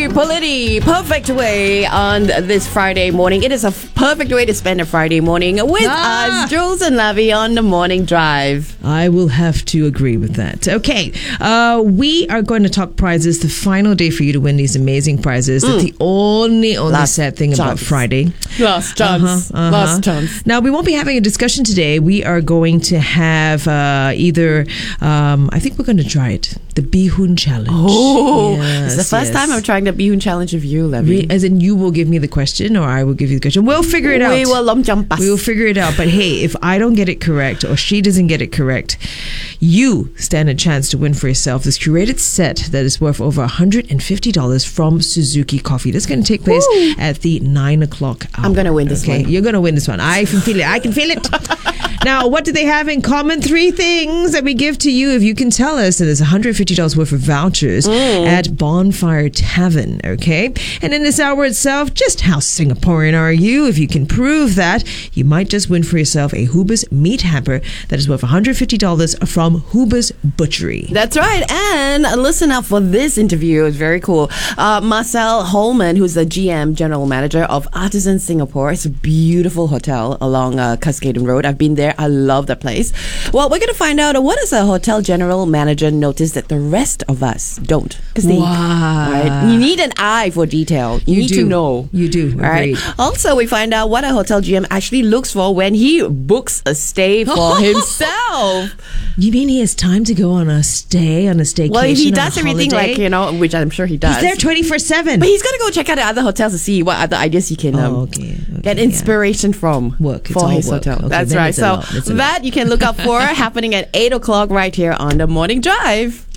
Politi, perfect way on this Friday morning. It is a perfect way to spend a Friday morning with us, Jules and Lavi, on the morning drive. I will have to agree with that. Okay, we are going to talk prizes. The final day for you to win these amazing prizes. That's the only sad thing about Friday. Last chance. Last chance. Now, we won't be having a discussion today. We are going to have either, I think we're going to try it, the Bihun Challenge. Oh, it's the first time I'm trying the Bihun Challenge with you, Lavi. As in, you will give me the question or I will give you the question. We'll figure it out. We will figure it out. But hey, if I don't get it correct or she doesn't get it correct, you stand a chance to win for yourself this curated set that is worth over $150 from Suzuki Coffee. That's going to take place at the 9 o'clock hour. I'm going to win this one. You're going to win this one. I can feel it. I can feel it. Now, what do they have in common? 3 things that we give to you if you can tell us that there's $150 worth of vouchers at Bonfire Tavern, okay? And in this hour itself, just how Singaporean are you? If you can prove that, you might just win for yourself a Huber's meat hamper that is worth $150 from Huber's Butchery. That's right. And listen up for this interview. It's very cool. Marcel Holman, who's the GM, General Manager of Artisan Singapore. It's a beautiful hotel along Cuscaden Road. I've been there. I love that place. Well, we're going to find out what does a hotel general manager notice that the rest of us don't. Because right? You need an eye for detail. You need to know. You do. Right? Also, we find out what a hotel GM actually looks for when he books a stay for himself. You mean he has time to go on a staycation? Well, if he does everything which I'm sure he does. He's there 24/7. But he's going to go check out the other hotels to see what other ideas he can get inspiration from for his hotel. Okay, that's right. So that you can look up for happening at 8 o'clock right here on the Morning Drive.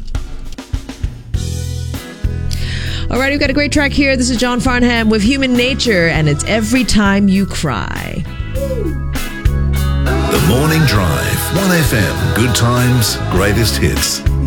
All right, we've got a great track here. This is John Farnham with Human Nature, and it's Every Time You Cry. The Morning Drive, 1FM, good times, greatest hits.